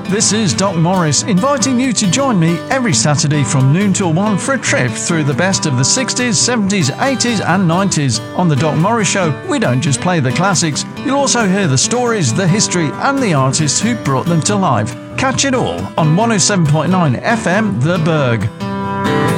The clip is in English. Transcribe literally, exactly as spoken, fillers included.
This is Doc Morris, inviting you to join me every Saturday from noon till one for a trip through the best of the sixties, seventies, eighties and nineties. On The Doc Morris Show, we don't just play the classics, you'll also hear the stories, the history and the artists who brought them to life. Catch it all on one oh seven point nine F M The Berg.